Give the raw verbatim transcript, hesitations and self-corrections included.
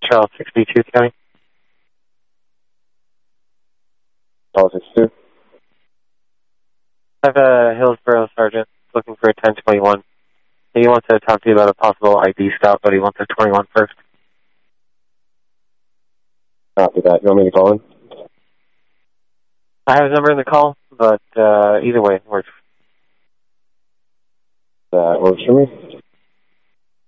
Charles sixty-two County. Charles sixty-two. I have a Hillsborough sergeant looking for a ten twenty-one. He wants to talk to you about a possible I D stop, but he wants a twenty-one first. Copy that. You want me to call in? I have his number in the call, but uh, either way, it works. That works for me.